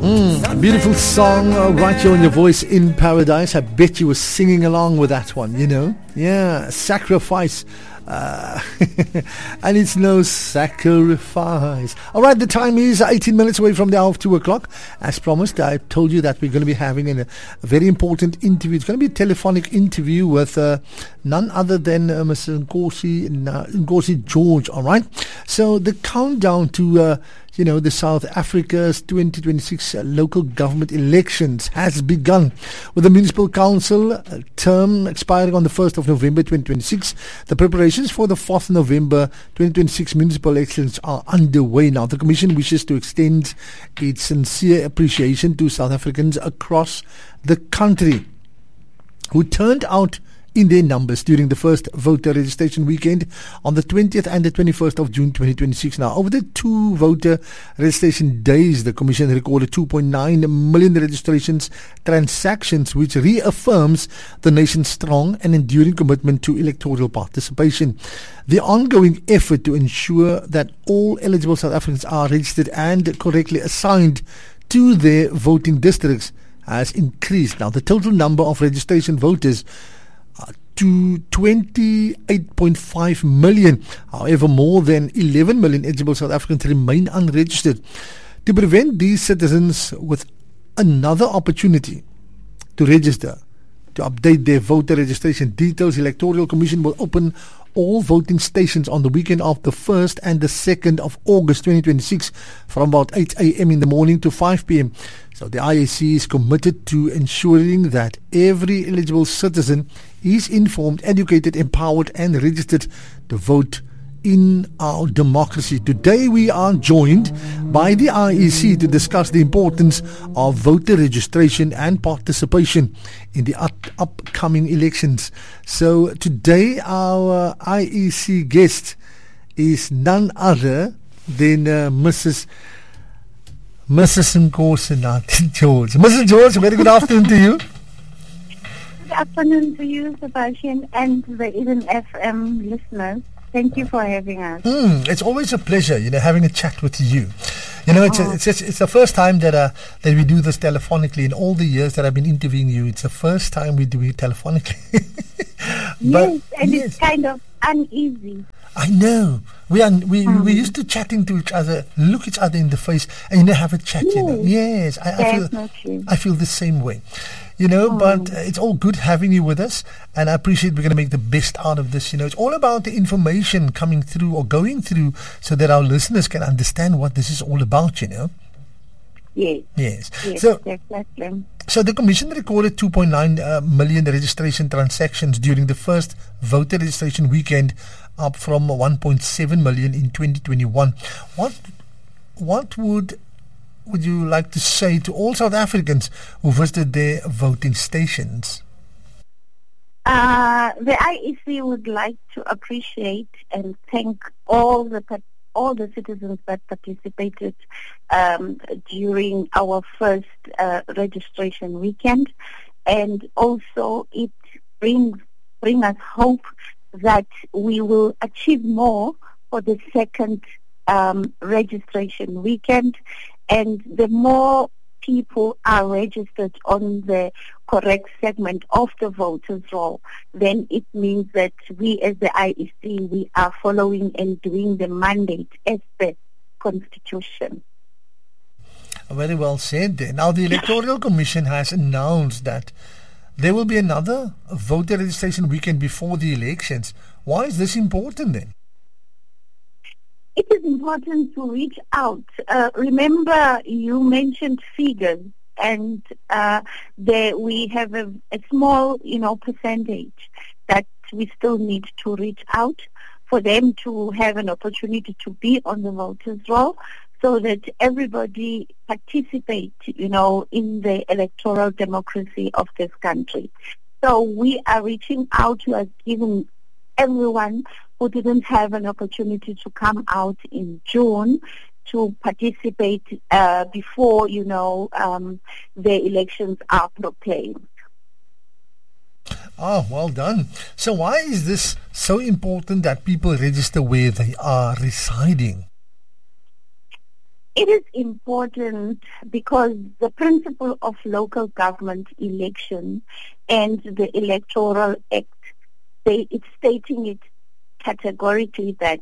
Beautiful song right here on Your Voice in Paradise. I bet you were singing along with that one, you know. Yeah, Sacrifice. And it's no sacrifice. Alright, the time is 18 minutes away from the hour of 2 o'clock. As promised, I told you that we're going to be having a very important interview. It's going to be a telephonic interview with none other than Mr. Nkosi George. Alright, so the countdown to the South Africa's 2026 local government elections has begun, with the municipal council term expiring on the 1st of November 2026. The preparations for the 4th November 2026 municipal elections are underway now. The Commission wishes to extend its sincere appreciation to South Africans across the country who turned out in their numbers during the first voter registration weekend on the 20th and the 21st of June 2026. Now, over the 2 voter registration days, the Commission recorded 2.9 million registrations transactions, which reaffirms the nation's strong and enduring commitment to electoral participation. The ongoing effort to ensure that all eligible South Africans are registered and correctly assigned to their voting districts has increased. Now, the total number of registration voters to 28.5 million. However, more than 11 million eligible South Africans remain unregistered. To prevent these citizens with another opportunity to register, to update their voter registration details, the Electoral Commission will open all voting stations on the weekend of the 1st and the 2nd of August 2026 from about 8 a.m. in the morning to 5 p.m. So the IEC is committed to ensuring that every eligible citizen is informed, educated, empowered and registered to vote in our democracy. Today we are joined by the IEC to discuss the importance of voter registration and participation in the upcoming elections. So today our IEC guest is none other than Mrs. Nkosi George. Mrs. George, very good afternoon to you. Good afternoon to you, Sebastian, and the Eden FM listeners. Thank you for having us. It's always a pleasure, having a chat with you. It's the first time that we do this telephonically. In all the years that I've been interviewing you, it's the first time we do it telephonically. It's kind of uneasy. I know. We used to chatting to each other, look each other in the face, and have a chat. Yes, I feel the same way. But it's all good having you with us, and I appreciate we're going to make the best out of this. It's all about the information coming through or going through so that our listeners can understand what this is all about, Yes. So, exactly. So the Commission recorded 2.9 million registration transactions during the first voter registration weekend, up from 1.7 million in 2021. What would you like to say to all South Africans who visited their voting stations? The IEC would like to appreciate and thank all the citizens that participated during our first registration weekend, and also it brings us hope that we will achieve more for the second registration weekend. And the more people are registered on the correct segment of the voters' roll, then it means that we as the IEC, we are following and doing the mandate as the Constitution. Very well said. Now, the Electoral Commission has announced that there will be another voter registration weekend before the elections. Why is this important then? It is important to reach out. Remember, you mentioned figures, and we have a small, percentage that we still need to reach out for them to have an opportunity to be on the voters' roll, so that everybody participates, in the electoral democracy of this country. So we are reaching out to us, giving everyone who didn't have an opportunity to come out in June to participate before, the elections are proclaimed. Oh, well done. So why is this so important that people register where they are residing? It is important because the principle of local government election and the Electoral Act, it's stating it categorically that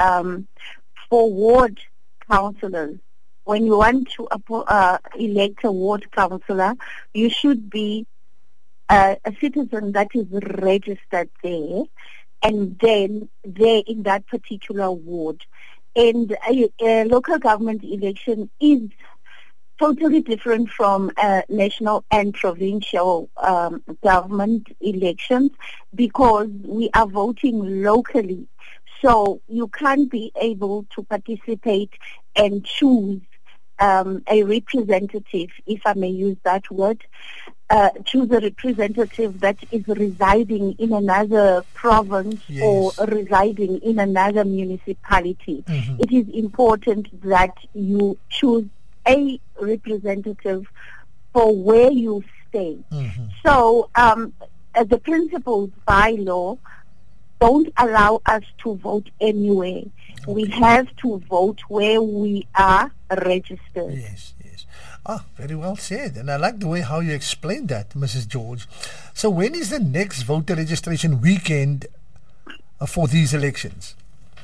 for ward councillors, when you want to elect a ward councillor, you should be a citizen that is registered there, and then they're in that particular ward. And a local government election is totally different from national and provincial government elections because we are voting locally. So you can't be able to participate and choose a representative, if I may use that word, choose a representative that is residing in another province or residing in another municipality. Mm-hmm. It is important that you choose a representative for where you stay. Mm-hmm. So the principles by law don't allow us to vote anywhere. Okay. We have to vote where we are registered. Yes. Very well said. And I like the way how you explained that, Mrs. George. So when is the next voter registration weekend for these elections?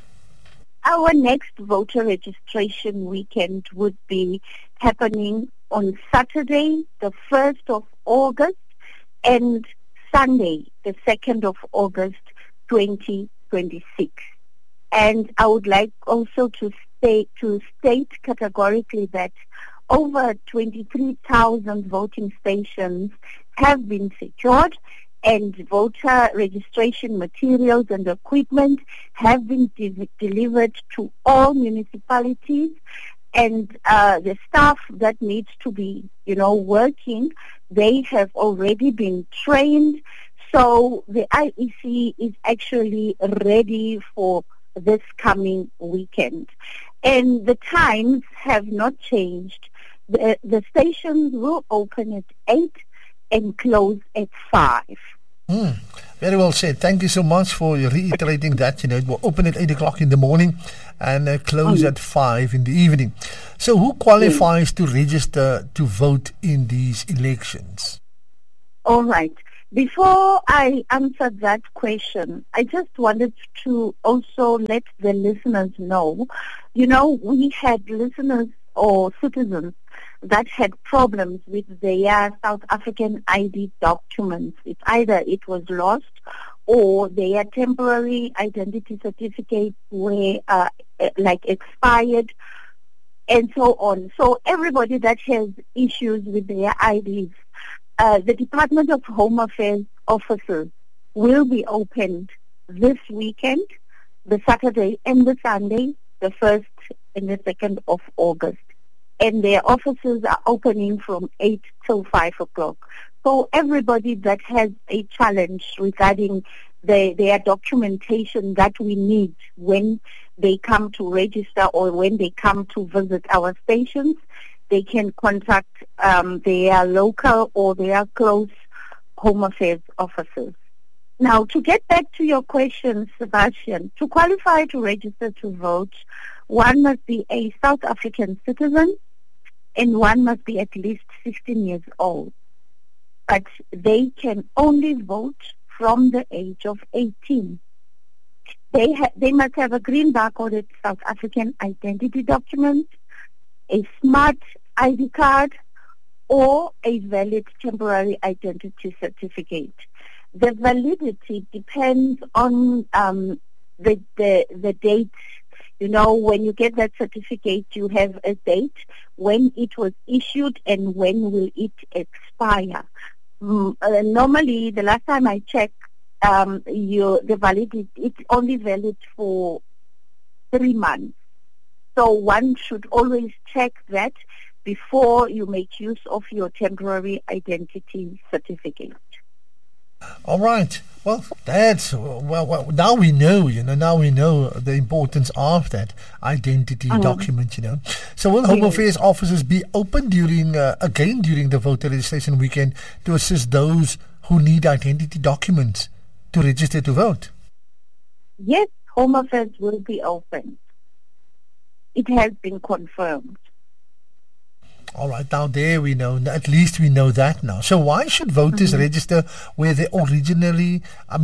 Our next voter registration weekend would be happening on Saturday, the 1st of August, and Sunday, the 2nd of August, 2026. And I would like also to state categorically that over 23,000 voting stations have been secured, and voter registration materials and equipment have been delivered to all municipalities, and the staff that needs to be, working, they have already been trained. So the IEC is actually ready for this coming weekend. And the times have not changed. The stations will open at 8 and close at 5. Very well said. Thank you so much for reiterating that. It will open at 8 o'clock in the morning and close at 5 in the evening. So who qualifies to register to vote in these elections? All right. Before I answer that question, I just wanted to also let the listeners know, we had listeners or citizens that had problems with their South African ID documents. It's either it was lost or their temporary identity certificates were expired and so on. So everybody that has issues with their IDs, the Department of Home Affairs offices will be opened this weekend, the Saturday and the Sunday, the 1st and the 2nd of August. And their offices are opening from 8 till 5 o'clock. So everybody that has a challenge regarding their documentation that we need when they come to register or when they come to visit our stations, they can contact their local or their close Home Affairs officers. Now, to get back to your question, Sebastian, to qualify to register to vote, one must be a South African citizen and one must be at least 16 years old. But they can only vote from the age of 18. They must have a green barcoded South African identity document, a smart ID card, or a valid temporary identity certificate. The validity depends on the date. When you get that certificate, you have a date when it was issued and when will it expire. Normally, the last time I checked, the validity, it's only valid for 3 months. So one should always check that before you make use of your temporary identity certificate. All right. Well, now we know, the importance of that identity document, So will Home Affairs offices be open during the voter registration weekend to assist those who need identity documents to register to vote? Yes, Home Affairs will be open. It has been confirmed. All right, now there we know. At least we know that now. So why should voters register where they ordinarily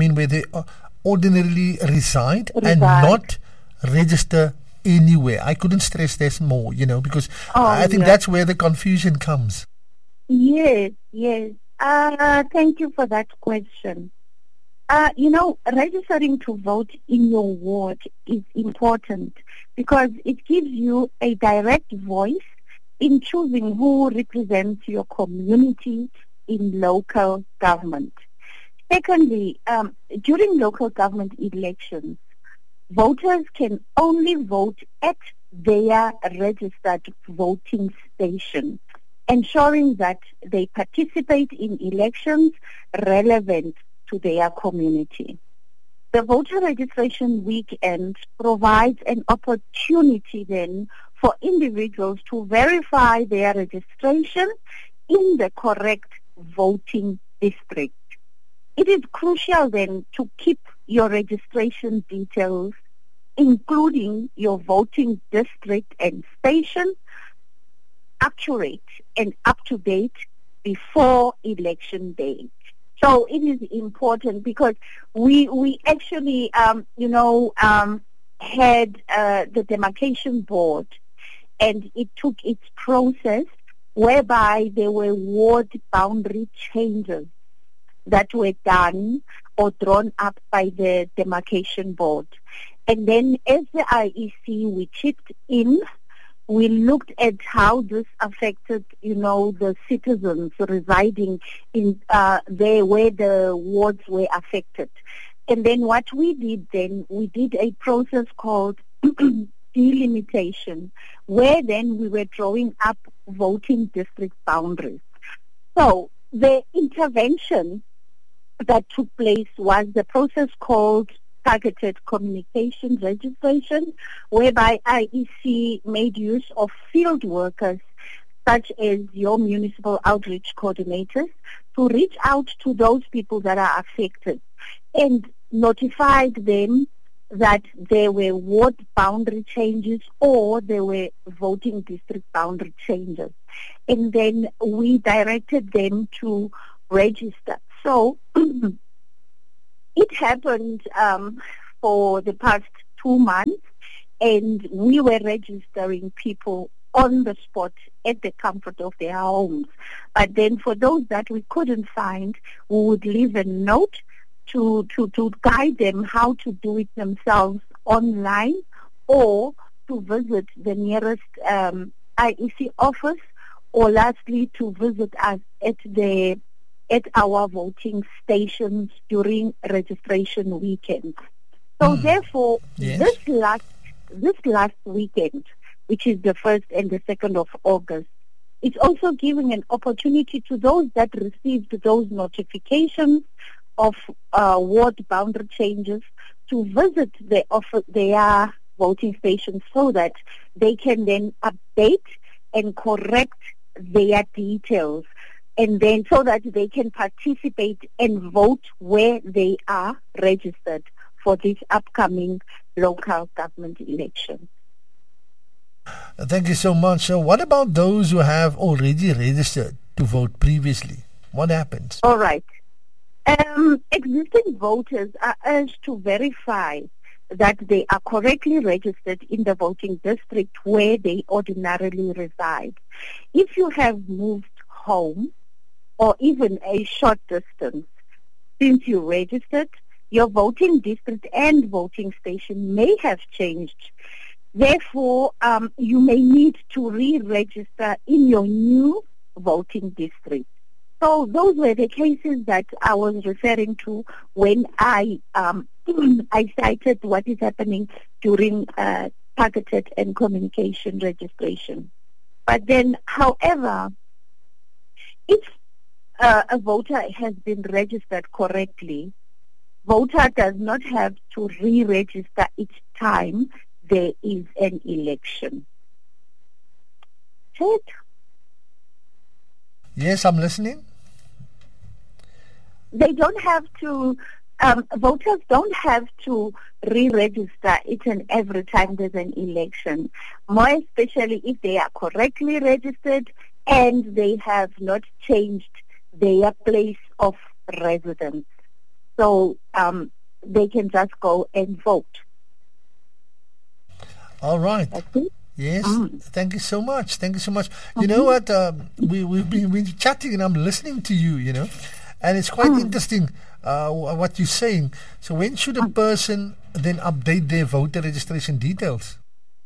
reside and not register anywhere? I couldn't stress this more, because I think that's where the confusion comes. Yes. Thank you for that question. Registering to vote in your ward is important because it gives you a direct voice in choosing who represents your community in local government. Secondly, during local government elections, voters can only vote at their registered voting station, ensuring that they participate in elections relevant to their community. The voter registration weekend provides an opportunity then for individuals to verify their registration in the correct voting district. It is crucial then to keep your registration details, including your voting district and station, accurate and up-to-date before election day. So it is important because we actually, had the demarcation board, and it took its process whereby there were ward boundary changes that were done or drawn up by the demarcation board. And then as the IEC, we chipped in. We looked at how this affected, the citizens residing in there where the wards were affected. And then what we did then, we did a process called delimitation, where then we were drawing up voting district boundaries. So the intervention that took place was the process called targeted communication registration, whereby IEC made use of field workers such as your municipal outreach coordinators to reach out to those people that are affected and notified them that there were ward boundary changes or there were voting district boundary changes. And then we directed them to register. So it happened for the past 2 months, and we were registering people on the spot at the comfort of their homes. But then for those that we couldn't find, we would leave a note to guide them how to do it themselves online or to visit the nearest IEC office, or lastly to visit us at our voting stations during registration weekends. So therefore, this last weekend, which is the 1st and the 2nd of August, it's also giving an opportunity to those that received those notifications of ward boundary changes to visit their voting stations so that they can then update and correct their details, and then so that they can participate and vote where they are registered for this upcoming local government election. Thank you so much. So what about those who have already registered to vote previously? What happens? All right. Existing voters are urged to verify that they are correctly registered in the voting district where they ordinarily reside. If you have moved home or even a short distance since you registered, your voting district and voting station may have changed. Therefore, you may need to re-register in your new voting district. So those were the cases that I was referring to when I cited what is happening during targeted and communication registration. But then, however, if a voter has been registered correctly, voter does not have to re-register each time there is an election. Ted? Yes, I'm listening. They don't have to, voters don't have to re-register each and every time there's an election, more especially if they are correctly registered and they have not changed their place of residence. So they can just go and vote. All right. Okay? Yes, thank you so much. Thank you so much. You know what? We've been chatting and I'm listening to you, and it's quite interesting what you're saying. So when should a person then update their voter registration details?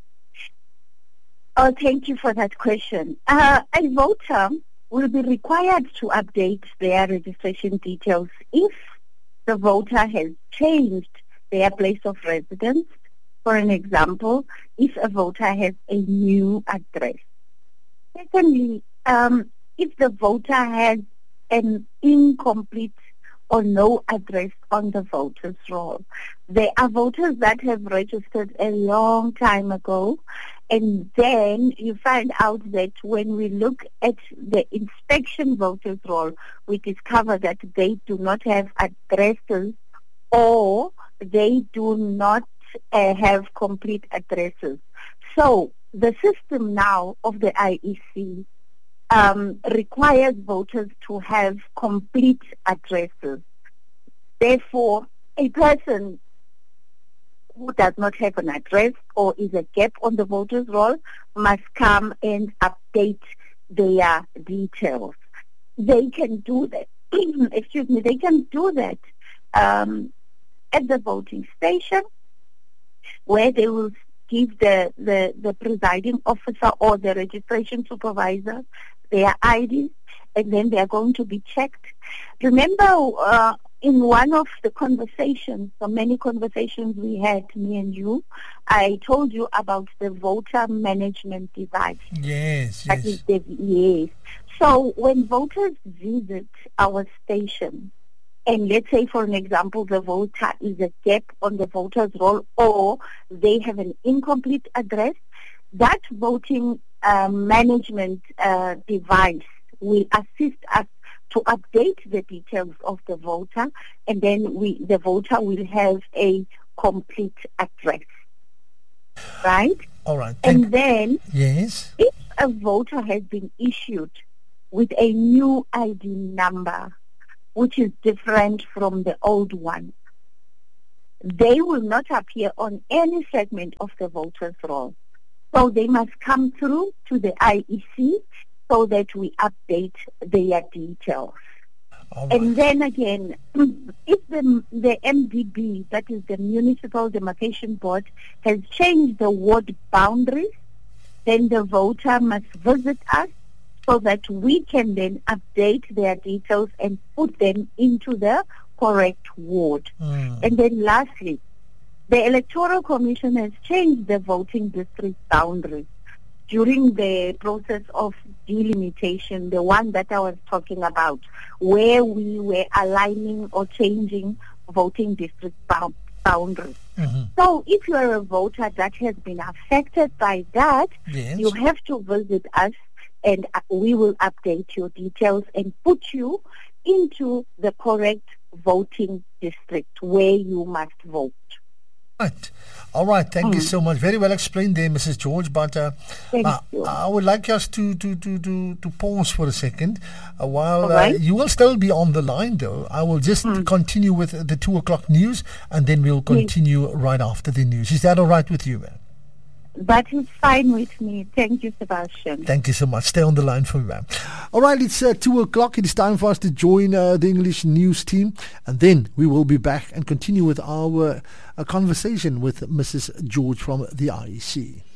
Oh, thank you for that question. A voter will be required to update their registration details if the voter has changed their place of residence. For an example, if a voter has a new address. Secondly, if the voter has an incomplete or no address on the voters' roll. There are voters that have registered a long time ago, and then you find out that when we look at the inspection voters' roll, we discover that they do not have addresses or they do not have complete addresses. So the system now of the IEC requires voters to have complete addresses. Therefore, a person who does not have an address or is a gap on the voters' roll must come and update their details. They can do that. They can do that at the voting station, where they will give the presiding officer or the registration supervisor their IDs, and then they are going to be checked. Remember, in one of the conversations, so many conversations we had, me and you, I told you about the voter management device. Yes. Yes. So when voters visit our station, and let's say, for an example, the voter is a gap on the voter's roll or they have an incomplete address, that voting management device will assist us to update the details of the voter, and then the voter will have a complete address. Right? All right. And then, yes, if a voter has been issued with a new ID number, which is different from the old one, they will not appear on any segment of the voter's roll. So they must come through to the IEC so that we update their details. Right. And then again, if the MDB, that is the Municipal Demarcation Board, has changed the ward boundaries, then the voter must visit us so that we can then update their details and put them into the correct ward. And then lastly, the Electoral Commission has changed the voting district boundaries during the process of delimitation, the one that I was talking about, where we were aligning or changing voting district boundaries. So if you are a voter that has been affected by that, yes, you have to visit us, and we will update your details and put you into the correct voting district where you must vote. Right. All right. Thank you so much. Very well explained there, Mrs. George. But Thank you. I would like us to pause for a second. While right. You will still be on the line, though. I will just continue with the 2:00 news, and then we'll continue right after the news. Is that all right with you, ma'am? That is fine with me. Thank you, Sebastian. Thank you so much. Stay on the line for me, ma'am. All right, it's 2:00. It is time for us to join the English news team, and then we will be back and continue with our conversation with Mrs. George from the IEC.